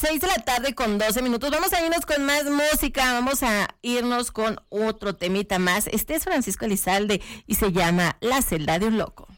6:12 Vamos a irnos con más música, vamos a irnos con otro temita más. Este es Francisco Elizalde y se llama La celda de un loco.